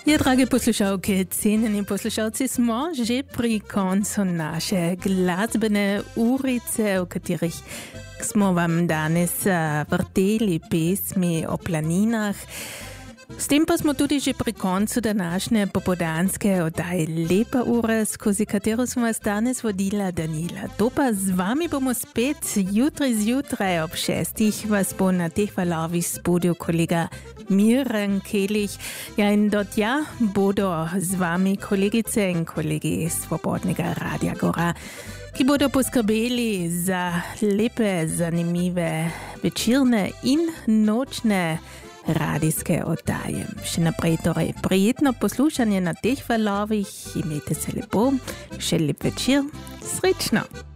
Ja, drage poslušalke, cenjeni poslušalci, smo že pri koncu naše glasbene urice, v katerih smo vam danes vrteli pesmi o planinah. S tem pa smo tudi že pri koncu današnje popoldanske oddaje Lepa ura, skozi katero smo vas danes vodila Danila. To pa z vami bomo spet jutri zjutraj ob 6. vas bo na teh valovih spodil kolega Miran Kelih. Ja, in do tja bodo z vami kolegice in kolegi Svobodnega Radia Gora, ki bodo poskrbeli za lepe, zanimive večerne in nočne radijske oddaje. Še naprej torej prijetno poslušanje na teh valovih, imejte se lepo, še lep večer, srečno!